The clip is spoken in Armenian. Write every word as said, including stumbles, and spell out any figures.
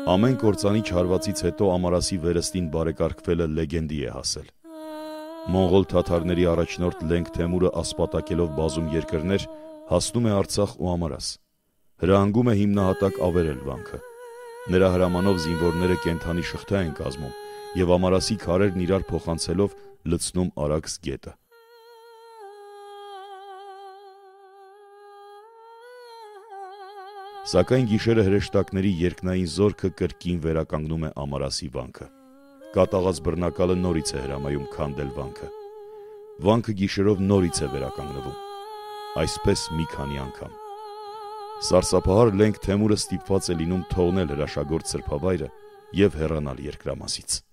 Ամեն կործանիչ հարվածից հետո Ամարասի վերստին բարեկարգվելը լեգենդի է հասել։ Մոնղոլ թաթարների առաջնորդ Լենգ Թեմուրը ասպատակելով բազում երկրներ հասնում է Արցախ ու Ամարաս։ Հրահանգում է հիմնահատակ ավերել վանքը։ Նրա հրամանով զինվորները կենդանի շղթա են կազմում և Ամարասի քարերն իրար փոխանցելով լցնում Արաքս գետը։ Սակայն գիշերը հրեշտակների երկնային զորքը կրկին վերականգնում է Ամարասի վանքը։ Կատաղած բռնակալը նորից է հրամայում քանդել վանքը։ Վանքը գիշերով նորից է վերականգնվում։ Այսպես մի քանի անգամ։ Սարսափահար Լենգ Թեմուրը ստիպված է լինում թողնել հրաշագործ սրբավայրը և հեռանալ երկրամասից։